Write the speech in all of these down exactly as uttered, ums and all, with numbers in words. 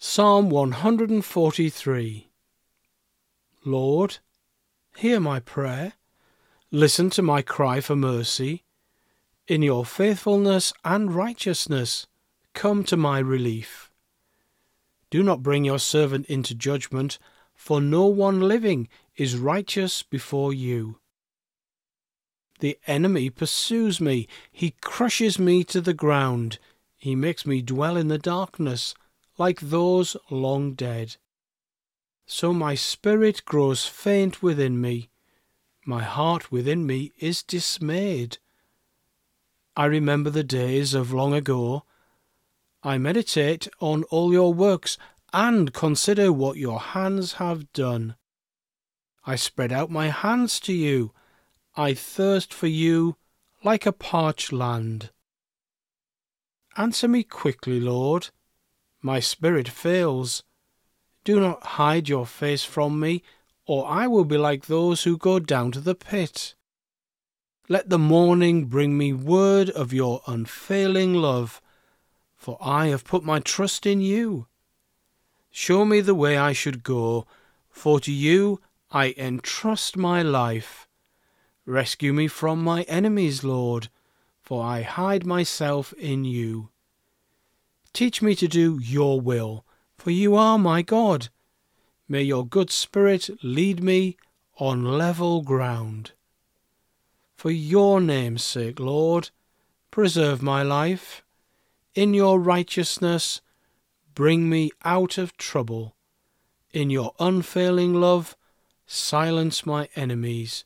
Psalm one hundred forty-three. Lord, hear my prayer. Listen to my cry for mercy. In your faithfulness and righteousness, come to my relief. Do not bring your servant into judgment, for no one living is righteous before you. The enemy pursues me. He crushes me to the ground. He makes me dwell in the darkness, like those long dead. So my spirit grows faint within me. My heart within me is dismayed. I remember the days of long ago. I meditate on all your works and consider what your hands have done. I spread out my hands to you. I thirst for you like a parched land. Answer me quickly, Lord. My spirit fails. Do not hide your face from me, or I will be like those who go down to the pit. Let the morning bring me word of your unfailing love, for I have put my trust in you. Show me the way I should go, for to you I entrust my life. Rescue me from my enemies, Lord, for I hide myself in you. Teach me to do your will, for you are my God. May your good spirit lead me on level ground. For your name's sake, Lord, preserve my life. In your righteousness, bring me out of trouble. In your unfailing love, silence my enemies.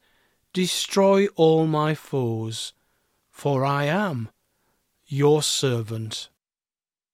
Destroy all my foes, for I am your servant.